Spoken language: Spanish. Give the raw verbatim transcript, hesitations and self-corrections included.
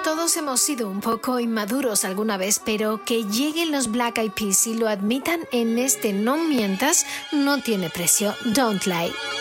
todos hemos sido un poco inmaduros alguna vez, pero que lleguen los Black Eyed Peas y lo admitan en este No Mientas no tiene precio. Don't Lie.